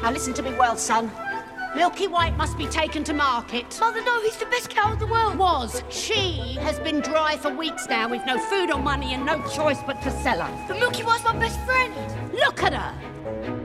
Now listen to me well, son. Milky White must be taken to market. Mother, no, he's the best cow in the world. Was. She has been dry for weeks now with no food or money and no choice but to sell her. But Milky White's my best friend. Look at her.